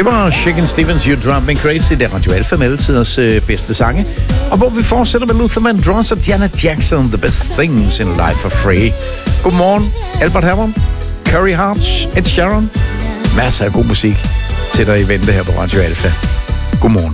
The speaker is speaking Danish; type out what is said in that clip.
Det var Shakin' Stevens, You Drive Me Crazy. Det er Radio Alfa med altiders bedste sange. Og hvor vi fortsætter med Luther Vandross og Janet Jackson. The Best Things in Life are Free. Godmorgen, Albert Hammond, Curry Hearts, Ed Sheeran. Masser af god musik til dig i vente her på Radio Alfa. Godmorgen.